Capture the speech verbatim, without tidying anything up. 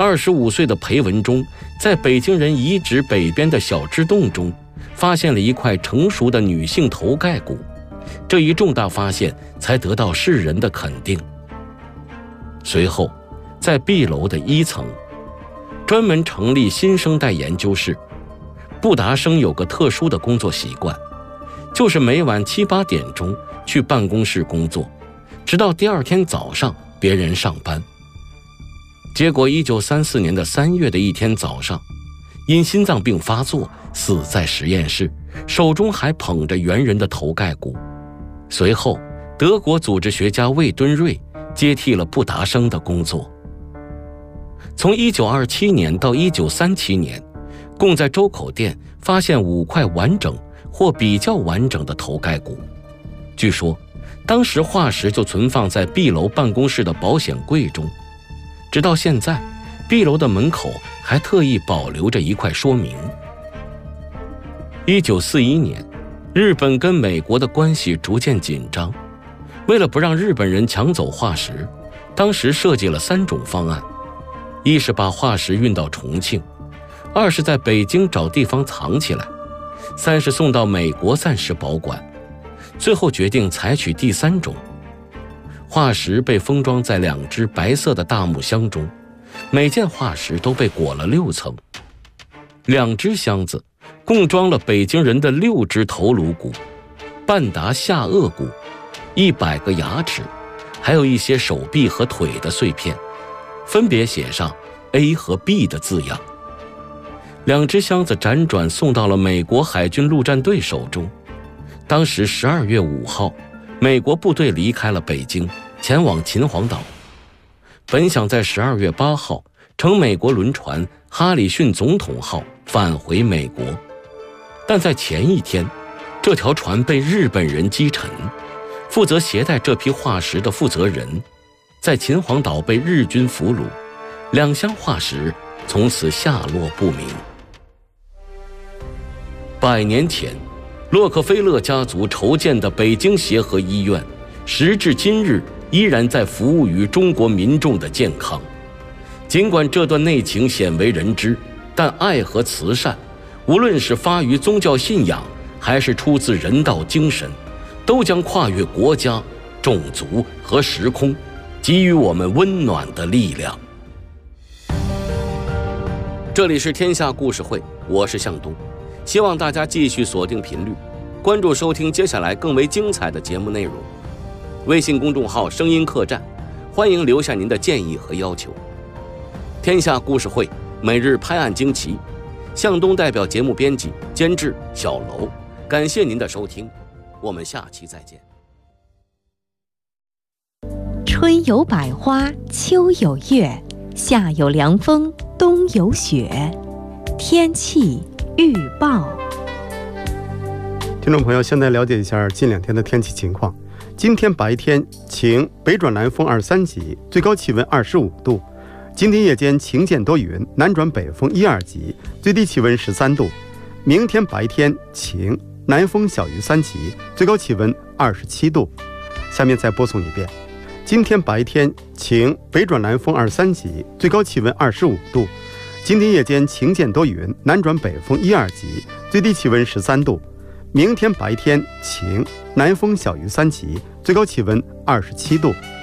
二十五岁的裴文中在北京人遗址北边的小支洞中发现了一块成熟的女性头盖骨，这一重大发现才得到世人的肯定。随后，在 B 楼的一层，专门成立新生代研究室。布达生有个特殊的工作习惯，就是每晚七八点钟去办公室工作，直到第二天早上别人上班。结果一九三四年的三月的一天早上，因心脏病发作死在实验室，手中还捧着猿人的头盖骨。随后，德国组织学家魏敦瑞接替了布达生的工作。从一九二七年到一九三七年，共在周口店发现五块完整或比较完整的头盖骨。据说，当时化石就存放在 B 楼办公室的保险柜中。直到现在 ，B 楼的门口还特意保留着一块说明。一九四一年，日本跟美国的关系逐渐紧张，为了不让日本人抢走化石，当时设计了三种方案：一是把化石运到重庆，二是在北京找地方藏起来，三是送到美国暂时保管。最后决定采取第三种。化石被封装在两只白色的大木箱中，每件化石都被裹了六层。两只箱子共装了北京人的六只头颅骨、半达下颚骨、一百个牙齿，还有一些手臂和腿的碎片，分别写上 A 和 B 的字样。两只箱子辗转送到了美国海军陆战队手中。当时十二月五号，美国部队离开了北京，前往秦皇岛。本想在十二月八号乘美国轮船哈里逊总统号返回美国，但在前一天，这条船被日本人击沉。负责携带这批化石的负责人在秦皇岛被日军俘虏，两箱化石从此下落不明。百年前，洛克菲勒家族筹建的北京协和医院，时至今日依然在服务于中国民众的健康。尽管这段内情鲜为人知，但爱和慈善，无论是发于宗教信仰，还是出自人道精神，都将跨越国家、种族和时空，给予我们温暖的力量。这里是天下故事会，我是向东，希望大家继续锁定频率，关注收听接下来更为精彩的节目内容。微信公众号声音客栈，欢迎留下您的建议和要求。天下故事会每日拍案惊奇，向东代表节目编辑监制小楼，感谢您的收听，我们下期再见。 春有百花，秋有月，夏有凉风，冬有雪。天气预报。 听众朋友，现在了解一下近两天的天气情况。今天白天晴，北转南风二三级，最高气温二十五度。今天夜间晴间多云，南转北风一二级，最低气温十三度。明天白天晴，南风小于三级，最高气温二十七度。下面再播送一遍。今天白天晴，北转南风二三级，最高气温二十五度。今天夜间晴间多云，南转北风一二级，最低气温十三度。明天白天晴，南风小于三级，最高气温二十七度。